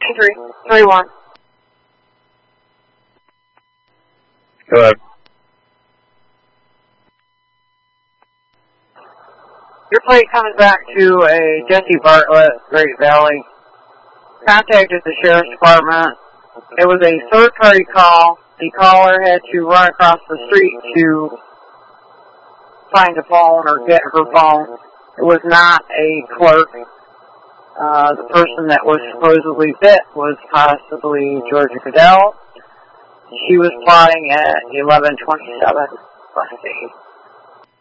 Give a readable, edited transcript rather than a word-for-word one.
2331. Go ahead. Your plate comes back to a Jesse Bartlett, Great Valley. Contacted the Sheriff's Department. It was a third-party call. The caller had to run across the street to find a phone or get her phone. It was not a clerk. The person that was supposedly bit was possibly Georgia Goodell. She was plotting at 11:27.